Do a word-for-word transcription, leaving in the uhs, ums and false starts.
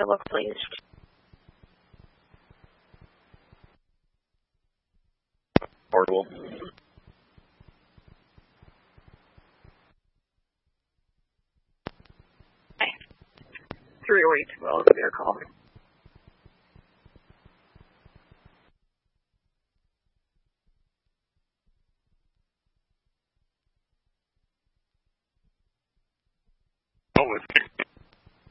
to look, please. Portable. Okay. three oh eight, well, give me a call. Oh, it's